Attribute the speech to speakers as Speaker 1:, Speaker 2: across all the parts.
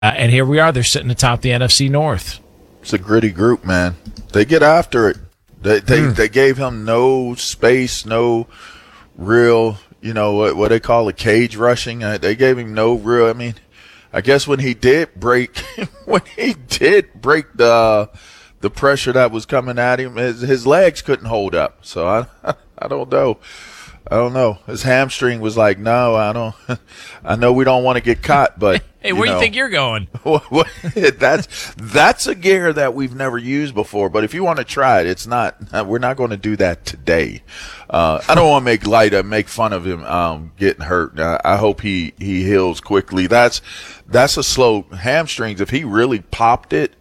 Speaker 1: And here we are. They're sitting atop the NFC North.
Speaker 2: It's a gritty group, man. They get after it. They gave him no space, no real, what they call it, cage rushing. They gave him no real. I mean, I guess when he did break the pressure that was coming at him, his legs couldn't hold up. So I don't know. I don't know. His hamstring was like, no, I don't. I know we don't want to get caught, but
Speaker 1: hey, where do you think you're going?
Speaker 2: That's a gear that we've never used before. But if you want to try it, it's not. We're not going to do that today. I don't want to make fun of him getting hurt. I hope he heals quickly. That's a slow hamstrings. If he really popped it,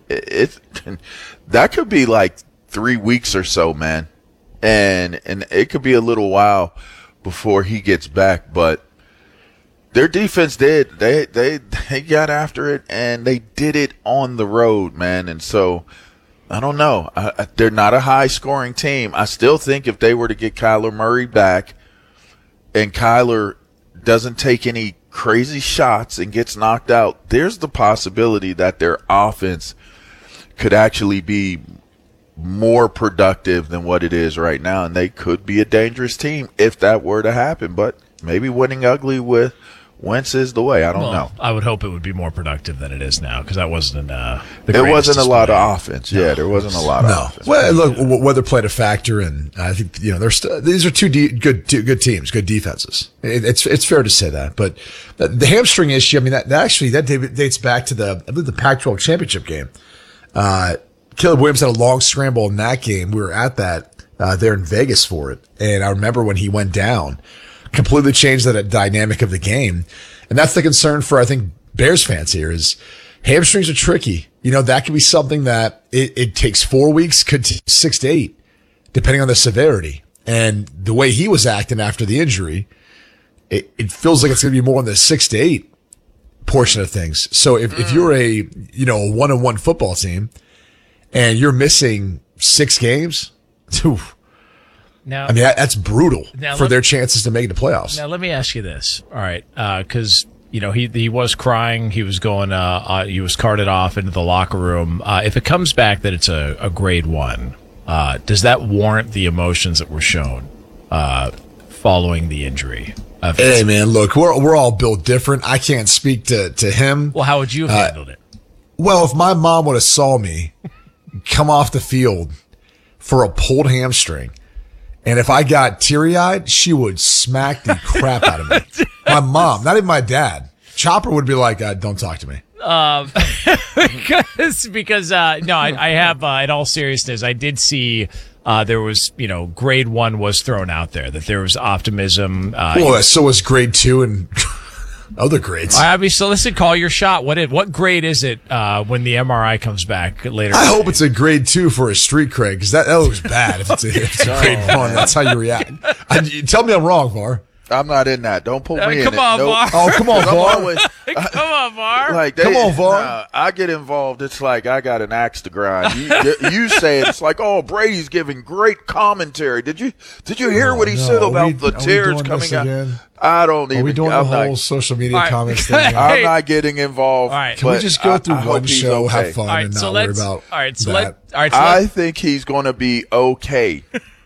Speaker 2: that could be like 3 weeks or so, man. And it could be a little while before he gets back, but their defense did. They got after it, and they did it on the road, man. And so I don't know. They're not a high-scoring team. I still think if they were to get Kyler Murray back and Kyler doesn't take any crazy shots and gets knocked out, there's the possibility that their offense could actually be more productive than what it is right now, and they could be a dangerous team if that were to happen. But maybe winning ugly with Wentz is the way. I don't know.
Speaker 1: I would hope it would be more productive than it is now, because that wasn't
Speaker 2: it wasn't a lot of offense. No. Yeah, there wasn't a lot of offense.
Speaker 3: Well, look, weather played a factor, and I think these are two good teams, good defenses. It's fair to say that, but the hamstring issue. I mean, that dates back to the Pac-12 championship game. Caleb Williams had a long scramble in that game. We were at that there in Vegas for it. And I remember when he went down, completely changed the dynamic of the game. And that's the concern for, I think, Bears fans here is hamstrings are tricky. That could be something that it takes 4 weeks, could take 6 to 8, depending on the severity. And the way he was acting after the injury, it feels like it's going to be more on the 6 to 8 portion of things. So if you're a 1-on-1 football team, and you're missing 6 games,
Speaker 1: now,
Speaker 3: I mean, that's brutal for their chances to make the playoffs.
Speaker 1: Now, let me ask you this. All right. Because, he was crying. He was going, he was carted off into the locker room. If it comes back that it's a grade 1, does that warrant the emotions that were shown following the injury?
Speaker 3: Hey, man, look, we're all built different. I can't speak to him.
Speaker 1: Well, how would you have handled it?
Speaker 3: Well, if my mom would have saw me come off the field for a pulled hamstring, and if I got teary-eyed, she would smack the crap out of me. My mom, not even my dad. Chopper would be like, don't talk to me.
Speaker 1: Because I have, in all seriousness, I did see there was, grade 1 was thrown out there, that there was optimism.
Speaker 3: So was grade 2 and other grades.
Speaker 1: I mean, so listen, call your shot. What grade is it when the MRI comes back later?
Speaker 3: I hope it's a grade 2 for a street cred, because that looks bad if it's a grade 1. That's how you react. Tell me I'm wrong, Var.
Speaker 2: I'm not in that. Don't put me in it.
Speaker 1: Come on, Var.
Speaker 3: Oh, come on, Var.
Speaker 1: Come on, Var.
Speaker 3: Come on, Var.
Speaker 2: I get involved. It's like I got an axe to grind. You say it's like, oh, Brady's giving great commentary. Did you hear what he said about the tears coming out? I don't even.
Speaker 3: Are we doing the whole social media comments thing?
Speaker 2: I'm not getting involved.
Speaker 1: All right.
Speaker 3: Can we just go through one show, have fun, and not worry about that?
Speaker 2: I think he's going to be okay.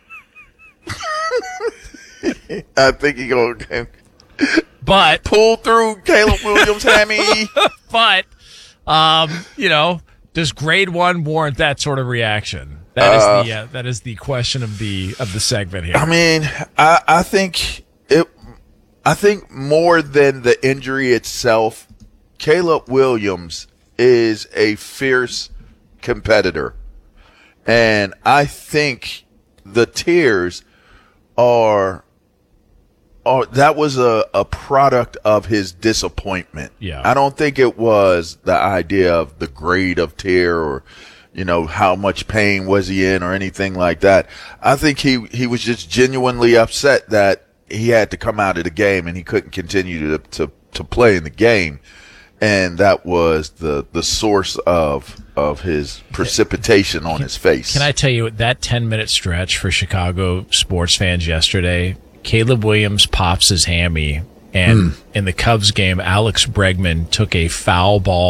Speaker 2: I think he's going to pull through Caleb Williams' hammy.
Speaker 1: But, does grade 1 warrant that sort of reaction? That is the question of the segment here.
Speaker 2: I mean, I think more than the injury itself, Caleb Williams is a fierce competitor. And I think the tears that was a product of his disappointment.
Speaker 1: Yeah.
Speaker 2: I don't think it was the idea of the grade of tear or, how much pain was he in or anything like that. I think he was just genuinely upset that he had to come out of the game and he couldn't continue to play in the game. And that was the source of his precipitation on his face.
Speaker 1: Can I tell you, that 10-minute stretch for Chicago sports fans yesterday, Caleb Williams pops his hammy And in the Cubs game, Alex Bregman took a foul ball